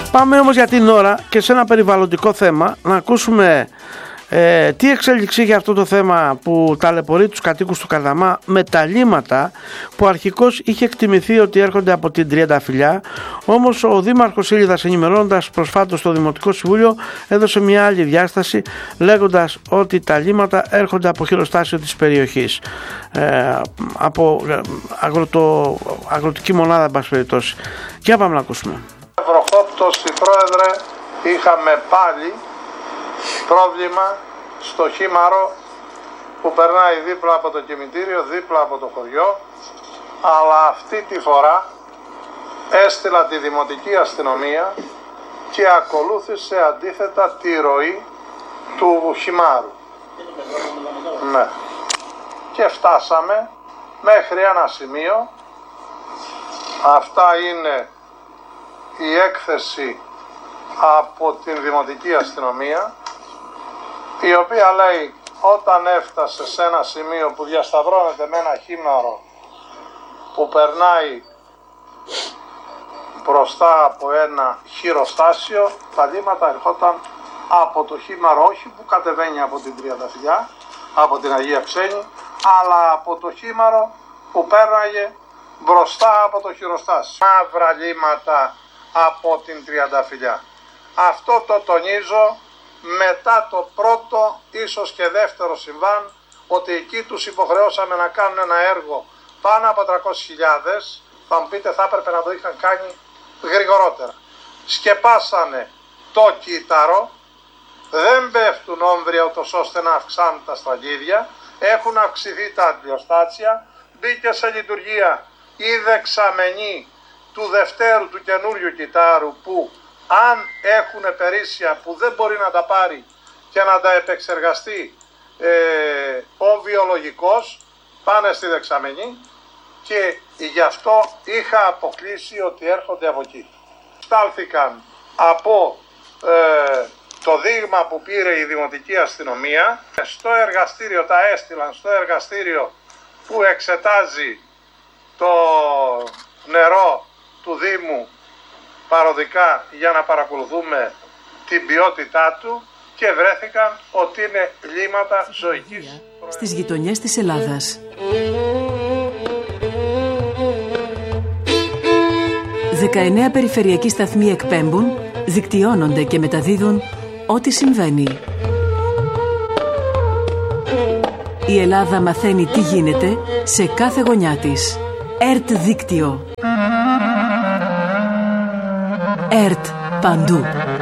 Πάμε όμως για την ώρα και σε ένα περιβαλλοντικό θέμα να ακούσουμε τι εξέλιξη για αυτό το θέμα που ταλαιπωρεί τους κατοίκους του Καρδαμά με τα λίμματα που αρχικώς είχε εκτιμηθεί ότι έρχονται από την Τριανταφυλλιά. Όμως ο Δήμαρχος Ήλιδας, ενημερώνοντας προσφάτως το Δημοτικό Συμβούλιο, έδωσε μια άλλη διάσταση λέγοντας ότι τα λίμματα έρχονται από χειροστάσιο της περιοχής, από αγροτική μονάδα εν πάση περιπτώσει. Για πάμε να ακούσουμε. Βροχόπτωση, Πρόεδρε, είχαμε πάλι πρόβλημα στο Χήμαρο που περνάει δίπλα από το κημητήριο, δίπλα από το χωριό, αλλά αυτή τη φορά έστειλα τη Δημοτική Αστυνομία και ακολούθησε αντίθετα τη ροή του Χήμαρου. Ναι. Και φτάσαμε μέχρι ένα σημείο. Αυτά είναι η έκθεση από την Δημοτική Αστυνομία, η οποία λέει όταν έφτασε σε ένα σημείο που διασταυρώνεται με ένα χήμαρο που περνάει μπροστά από ένα χειροστάσιο, τα λίμματα ερχόταν από το χήμαρο, όχι που κατεβαίνει από την Τριανταφυλλιά, από την Αγία Ξένη, αλλά από το χήμαρο που πέρναγε μπροστά από το χειροστάσιο. Μαύρα λίμματα από την Τριανταφυλλιά. Αυτό το τονίζω μετά το πρώτο, ίσως και δεύτερο συμβάν, ότι εκεί τους υποχρεώσαμε να κάνουν ένα έργο πάνω από 300.000, θα μου πείτε θα έπρεπε να το είχαν κάνει γρηγορότερα. Σκεπάσανε το κύτταρο, δεν πέφτουν όμβρια ούτως ώστε να αυξάνουν τα στραγγίδια, έχουν αυξηθεί τα αντιοστάτσια, μπήκε σε λειτουργία η δεξαμενή του δευτέρου του καινούριου κυτάρου που αν έχουν περίσσια που δεν μπορεί να τα πάρει και να τα επεξεργαστεί ο βιολογικός, πάνε στη δεξαμενή και γι' αυτό είχα αποκλείσει ότι έρχονται από εκεί. Στάλθηκαν από το δείγμα που πήρε η Δημοτική Αστυνομία στο εργαστήριο, τα έστειλαν στο εργαστήριο που εξετάζει το νερό του Δήμου παροδικά για να παρακολουθούμε την ποιότητά του και βρέθηκαν ότι είναι λίμματα ζωικής. Στις γειτονιές της Ελλάδας. 19 περιφερειακοί σταθμοί εκπέμπουν, δικτυώνονται και μεταδίδουν ό,τι συμβαίνει. Η Ελλάδα μαθαίνει τι γίνεται σε κάθε γωνιά της. ΕΡΤ δίκτυο. ΕΡΤ παντού.